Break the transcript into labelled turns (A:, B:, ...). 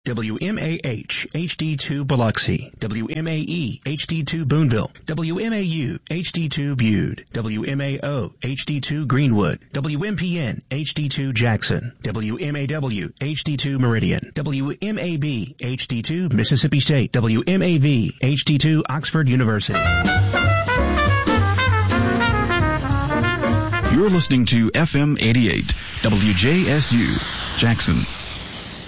A: WMAH HD2 Biloxi, WMAE HD2 Boonville, WMAU HD2 Bude, WMAO HD2 Greenwood, WMPN HD2 Jackson, WMAW HD2 Meridian, WMAB HD2 Mississippi State, WMAV HD2 Oxford University.
B: You're listening to FM 88, WJSU, Jackson.